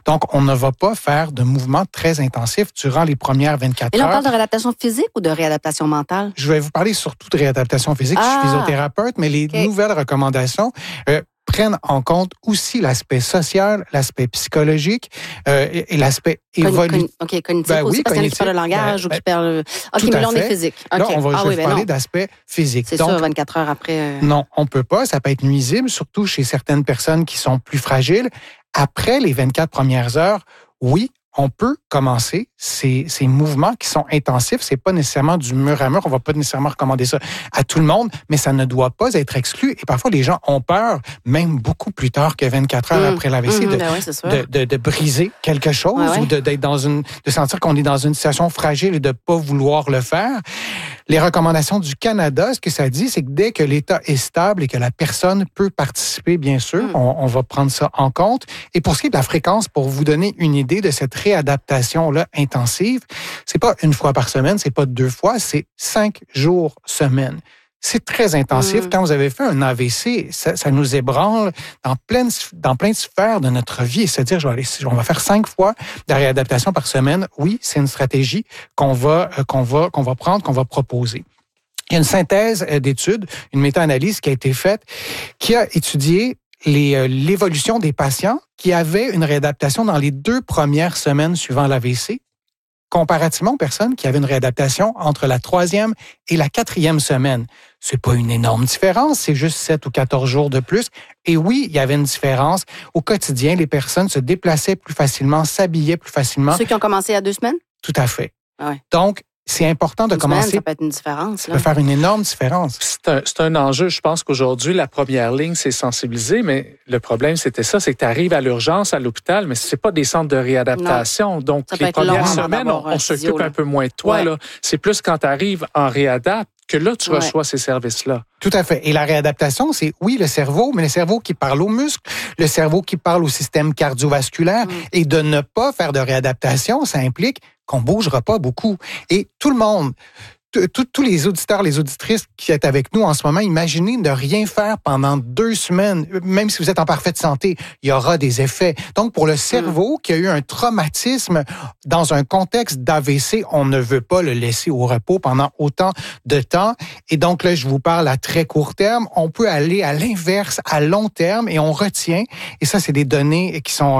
Donc, on ne va pas faire de mouvements très intensifs durant les premières 24 Et là, heures. on parle de réadaptation physique ou de réadaptation mentale? Je vais vous parler surtout de réadaptation physique. Je suis physiothérapeute, mais les nouvelles recommandations prennent en compte aussi l'aspect social, l'aspect psychologique et l'aspect évolutif. Cognitif aussi, parce qu'il y en a qui parlent le langage ou qui parlent... OK, mais là, on est physique. Là, je vais parler d'aspect physique. C'est sûr, 24 heures après... Non, on peut pas. Ça peut être nuisible, surtout chez certaines personnes qui sont plus fragiles. Après les 24 premières heures, oui, on peut commencer ces mouvements qui sont intensifs. C'est pas nécessairement du mur à mur. On va pas nécessairement recommander ça à tout le monde, mais ça ne doit pas être exclu. Et parfois, les gens ont peur, même beaucoup plus tard que 24 heures après l'AVC, de briser quelque chose ou de sentir qu'on est dans une situation fragile et de pas vouloir le faire. Les recommandations du Canada, ce que ça dit, c'est que dès que l'État est stable et que la personne peut participer, bien sûr, on va prendre ça en compte. Et pour ce qui est de la fréquence, pour vous donner une idée de cette réadaptation-là intensive, c'est pas une fois par semaine, c'est pas 2 fois, c'est 5 jours semaine. C'est très intensif. Quand vous avez fait un AVC, ça nous ébranle dans plein de sphères de notre vie. C'est-à-dire, on va faire 5 fois de réadaptation par semaine. Oui, c'est une stratégie qu'on va prendre, qu'on va proposer. Il y a une synthèse d'études, une méta-analyse qui a été faite, qui a étudié l'évolution des patients qui avaient une réadaptation dans les 2 premières semaines suivant l'AVC, comparativement aux personnes qui avaient une réadaptation entre la 3e et la 4e semaine. C'est pas une énorme différence, c'est juste 7 ou 14 jours de plus. Et oui, il y avait une différence. Au quotidien, les personnes se déplaçaient plus facilement, s'habillaient plus facilement. Ceux qui ont commencé à 2 semaines? Tout à fait. Ouais. Donc, c'est important de commencer. Ça peut être une différence. Ça peut faire une énorme différence. C'est un enjeu. Je pense qu'aujourd'hui, la première ligne, c'est sensibiliser, mais le problème, c'était ça, c'est que tu arrives à l'urgence, à l'hôpital, mais c'est pas des centres de réadaptation. Non. Donc, les premières semaines, on s'occupe un peu moins de toi. Là. C'est plus quand tu arrives en réadapte que là, tu reçois ces services-là. Tout à fait. Et la réadaptation, c'est, oui, le cerveau, mais le cerveau qui parle aux muscles, le cerveau qui parle au système cardiovasculaire. Et de ne pas faire de réadaptation, ça implique qu'on bougera pas beaucoup. Et tout le monde, tous les auditeurs, les auditrices qui sont avec nous en ce moment, imaginez de rien faire pendant 2 semaines, même si vous êtes en parfaite santé, il y aura des effets. Donc, pour le cerveau qui a eu un traumatisme dans un contexte d'AVC, on ne veut pas le laisser au repos pendant autant de temps. Et donc, là, je vous parle à très court terme. On peut aller à l'inverse, à long terme, et on retient. Et ça, c'est des données qui sont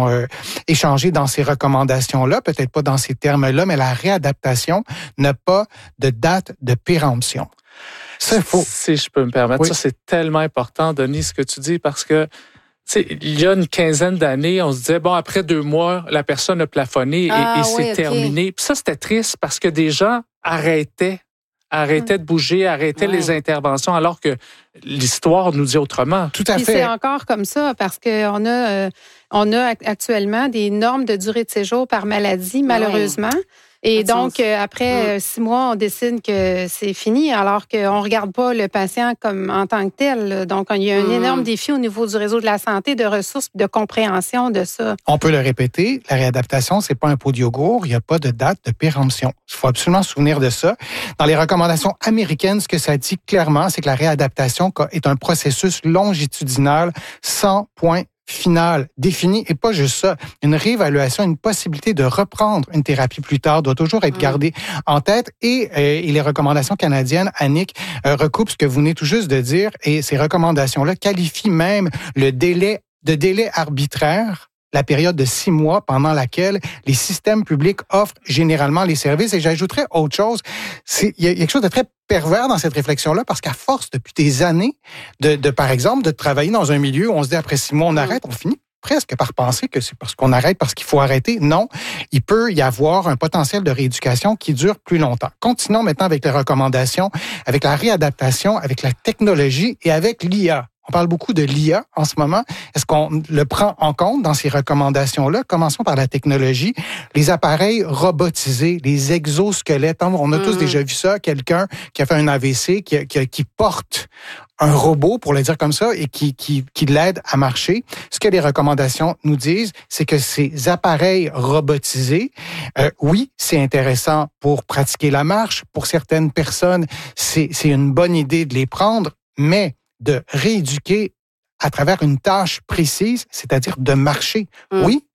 échangées dans ces recommandations-là, peut-être pas dans ces termes-là, mais la réadaptation n'a pas de date de péremption. Ça, faut... Si je peux me permettre, ça, c'est tellement important, Denis, ce que tu dis, parce que il y a une quinzaine d'années, on se disait, bon, après 2 mois, la personne a plafonné et c'est terminé. Puis ça, c'était triste parce que des gens arrêtaient de bouger, arrêtaient les interventions, alors que l'histoire nous dit autrement. Tout à fait. C'est encore comme ça parce qu'on a actuellement des normes de durée de séjour par maladie, malheureusement. Et donc, après 6 mois, on décide que c'est fini, alors qu'on ne regarde pas le patient comme en tant que tel. Donc, il y a un énorme défi au niveau du réseau de la santé, de ressources, de compréhension de ça. On peut le répéter, la réadaptation, c'est pas un pot de yogourt, il n'y a pas de date de péremption. Il faut absolument se souvenir de ça. Dans les recommandations américaines, ce que ça dit clairement, c'est que la réadaptation est un processus longitudinal sans point final, défini, et pas juste ça. Une réévaluation, une possibilité de reprendre une thérapie plus tard doit toujours être gardée en tête. Et les recommandations canadiennes, Annick, recoupent ce que vous venez tout juste de dire, et ces recommandations-là qualifient même le délai arbitraire, la période de 6 mois pendant laquelle les systèmes publics offrent généralement les services. Et j'ajouterais autre chose, il y a quelque chose de très pervers dans cette réflexion-là, parce qu'à force, depuis des années, par exemple, de travailler dans un milieu où on se dit après 6 mois, on arrête, on finit presque par penser que c'est parce qu'on arrête, parce qu'il faut arrêter. Non, il peut y avoir un potentiel de rééducation qui dure plus longtemps. Continuons maintenant avec les recommandations, avec la réadaptation, avec la technologie et avec l'IA. On parle beaucoup de l'IA en ce moment. Est-ce qu'on le prend en compte dans ces recommandations-là? Commençons par la technologie. Les appareils robotisés, les exosquelettes. On a tous déjà vu ça. Quelqu'un qui a fait un AVC, qui porte un robot, pour le dire comme ça, et qui l'aide à marcher. Ce que les recommandations nous disent, c'est que ces appareils robotisés, oui, c'est intéressant pour pratiquer la marche. Pour certaines personnes, c'est une bonne idée de les prendre, mais de rééduquer à travers une tâche précise, c'est-à-dire de marcher. Oui,